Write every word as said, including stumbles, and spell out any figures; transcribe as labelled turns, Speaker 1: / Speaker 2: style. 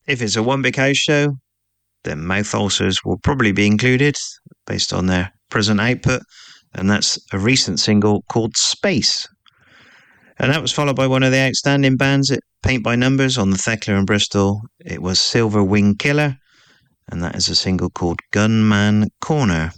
Speaker 1: If it's a One Big House show, then Mouth Ulcers will probably be included based on their present output, and that's a recent single called Space. And that was followed by one of the outstanding bands at Paint by Numbers on the Thekla in Bristol. It was Silver Wing Killer, and that is a single called Gunman Corner.